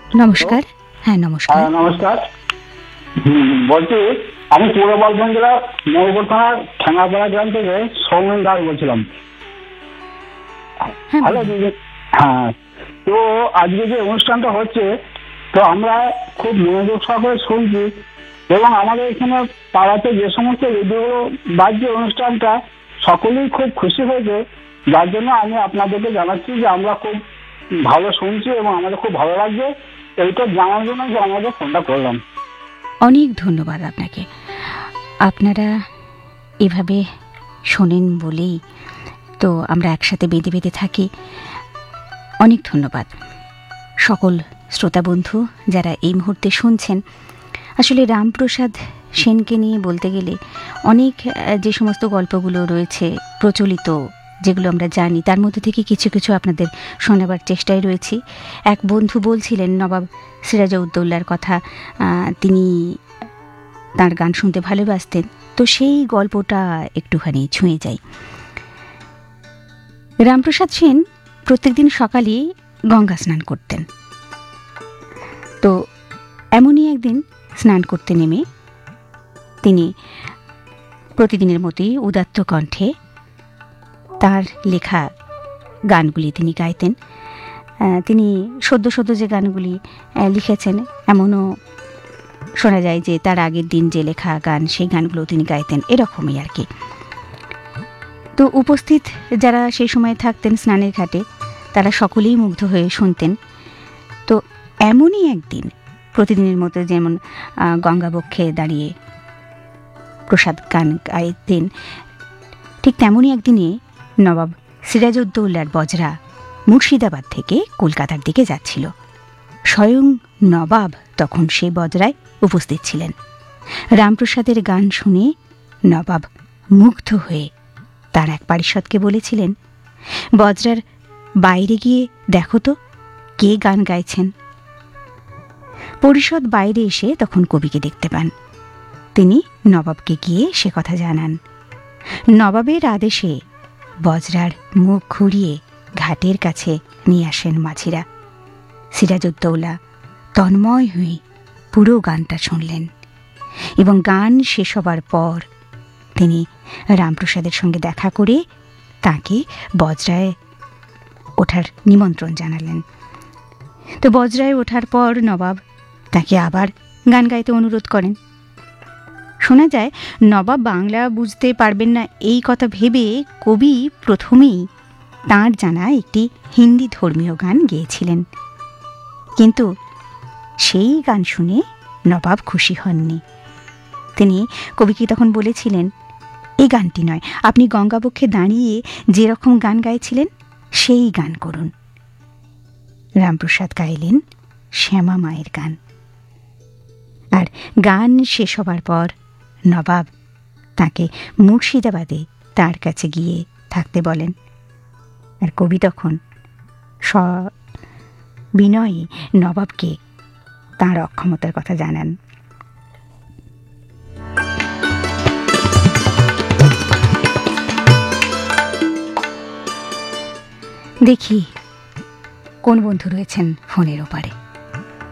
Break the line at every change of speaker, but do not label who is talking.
নমস্কার। হ্যাঁ, নমস্কার।
নমস্কার। বলছি, আমি পূর্ব বর্ধমান জেলার মঙ্গলপুর থানার ঠেঙ্গাপাড়া গ্রাম থেকে সৌমেন দাস বলছিলাম।
হ্যাঁ,
হ্যালো
বলুন।
দিদি। হ্যাঁ, তো আজকে যে অনুষ্ঠানটা হচ্ছে, তো আমরা খুব মনোযোগ সহকারে শুনছি, এবং আমাদের এখানে পাড়াতে যে সমস্ত রেডিওগুলো বাজছে অনুষ্ঠানটা, সকলেই খুব খুশি হয়েছে। যার জন্য আমি আপনাদেরকে জানাচ্ছি যে আমরা খুব ভালো শুনছি এবং আমাদের খুব ভালো লাগছে। এইটা জানার জন্য যে আমাদের ফোনটা করলাম।
অনেক ধন্যবাদ আপনাকে। আপনারা এভাবে শোনেন বলেই তো আমরা একসাথে বেঁধে বেঁধে থাকি। অনেক ধন্যবাদ সকল শ্রোতা বন্ধু যারা এই মুহূর্তে শুনছেন। আসলে রামপ্রসাদ সেনকে নিয়ে বলতে গেলে অনেক যে সমস্ত গল্পগুলো রয়েছে প্রচলিত, যেগুলো আমরা জানি, তার মধ্যে থেকে কিছু কিছু আপনাদের শোনাবার চেষ্টায় রয়েছি। এক বন্ধু বলছিলেন নবাব সিরাজউদ্দৌলার কথা, তিনি তার গান শুনতে ভালোবাসতেন। তো সেই গল্পটা একটুখানি ছুঁয়ে যাই। রামপ্রসাদ সেন প্রত্যেকদিন সকালে গঙ্গা স্নান করতেন। তো এমনই একদিন স্নান করতে নেমে তিনি প্রতিদিনের মতোই উদাত্ত কণ্ঠে তার লেখা গানগুলি তিনি গাইতেন। তিনি সদ্য সদ্য যে গানগুলি লিখেছেন, এমনও শোনা যায় যে তার আগের দিন যে লেখা গান, সেই গানগুলো তিনি গাইতেন, এরকমই আর কি। তো উপস্থিত যারা সেই সময় থাকতেন স্নানের ঘাটে, তারা সকলেই মুগ্ধ হয়ে শুনতেন। তো এমনই একদিন, প্রতিদিনের মতো যেমন গঙ্গাবক্ষে দাঁড়িয়ে প্রসাদ গান গাইতেন, ঠিক তেমনই একদিনে নবাব সিরাজউদ্দৌলার বজরা মুর্শিদাবাদ থেকে কলকাতার দিকে যাচ্ছিল। স্বয়ং নবাব তখন সেই বজরায় উপস্থিত ছিলেন। রামপ্রসাদের গান শুনে নবাব মুগ্ধ হয়ে তার এক পারিষদকে বলেছিলেন, বজরার বাইরে গিয়ে দেখো তো কে গান গাইছেন। পরিষদ বাইরে এসে তখন কবিকে দেখতে পান। তিনি নবাবকে গিয়ে সে কথা জানান। নবাবের আদেশে বজরার মুখ ঘুরিয়ে ঘাটের কাছে নিয়ে আসেন মাঝিরা। সিরাজউদ্দৌলা তন্ময় হয়ে পুরো গানটা শুনলেন, এবং গান শেষ হবার পর তিনি রামপ্রসাদের সঙ্গে দেখা করে তাকে বজরায় ওঠার নিমন্ত্রণ জানালেন। তো বজরায় ওঠার পর নবাব তাকে আবার গান গাইতে অনুরোধ করেন। শোনা যায় নবাব বাংলা বুঝতে পারবেন না এই কথা ভেবে কবি প্রথমেই তাঁর জানা একটি হিন্দি ধর্মীয় গান গেয়েছিলেন, কিন্তু সেই গান শুনে নবাব খুশি হননি। তিনি কবিকে তখন বলেছিলেন, এই গানটি নয়, আপনি গঙ্গাবক্ষে দাঁড়িয়ে যেরকম গান গাইছিলেন সেই গান করুন। রামপ্রসাদ গাইলেন শ্যামা মায়ের গান। আর গান শেষ হবার পর নবাব তাকে মুর্শিদাবাদে তার কাছে গিয়ে থাকতে বলেন। আর কবি তখন বিনয়ে নবাবকে তাঁর অক্ষমতার কথা জানান। দেখি কোন বন্ধু রয়েছেন ফোনের ওপারে।